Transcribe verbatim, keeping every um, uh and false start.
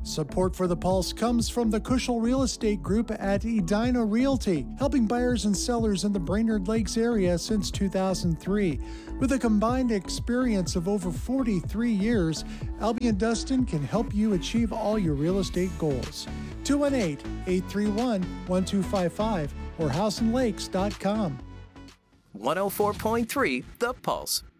Support for The Pulse comes from the Cushel Real Estate Group at Edina Realty, helping buyers and sellers in the Brainerd Lakes area since two thousand three. With a combined experience of over forty-three years, Albie and Dustin can help you achieve all your real estate goals. two one eight, eight three one, one two five five or house and lakes dot com. one oh four point three The Pulse.